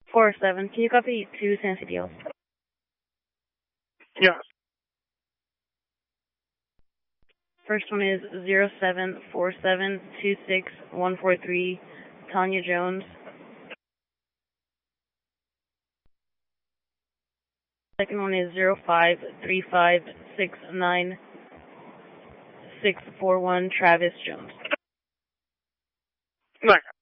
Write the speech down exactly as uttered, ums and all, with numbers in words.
four seven. Can you copy two San Diego? Yes. First one is zero seven four seven two six one four three, Tanya Jones. Second one is zero five three five six nine six four one, Travis Jones. Right.